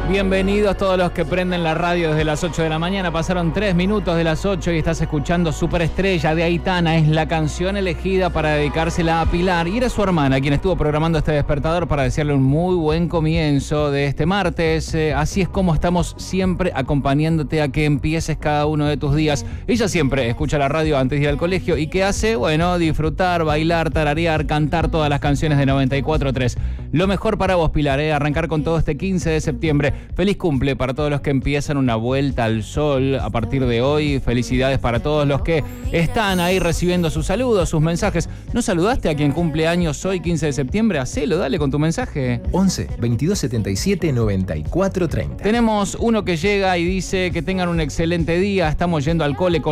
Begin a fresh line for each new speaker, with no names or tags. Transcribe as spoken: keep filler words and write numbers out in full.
Bienvenidos todos los que prenden la radio desde las ocho de la mañana. Pasaron tres minutos de las ocho y estás escuchando Superestrella de Aitana. Es la canción elegida para dedicársela a Pilar. Y era su hermana quien estuvo programando este despertador para desearle un muy buen comienzo de este martes. Eh, así es como estamos siempre acompañándote a que empieces cada uno de tus días. Ella siempre escucha la radio antes de ir al colegio. ¿Y qué hace? Bueno, disfrutar, bailar, tararear, cantar todas las canciones de noventa y cuatro punto tres. Lo mejor para vos, Pilar, ¿eh? Arrancar con todo este quince de septiembre. Feliz cumple para todos los que empiezan una vuelta al sol a partir de hoy. Felicidades para todos los que están ahí recibiendo sus saludos, sus mensajes. ¿No saludaste a quien cumple años hoy, quince de septiembre? Hacelo, dale con tu mensaje.
once, veintidós setenta y siete, noventa y cuatro treinta.
Tenemos uno que llega y dice que tengan un excelente día. Estamos yendo al cole con